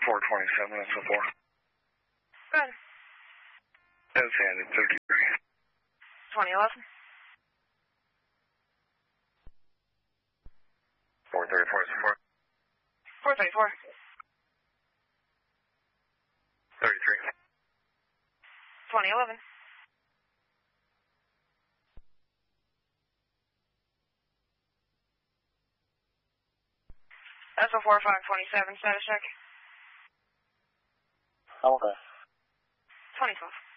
427, that's a 4. Good. That's Sandy, 33. 2011. 434 is a 4. 434. 33. 2011. That's a 4527, status check. Okay. 2012.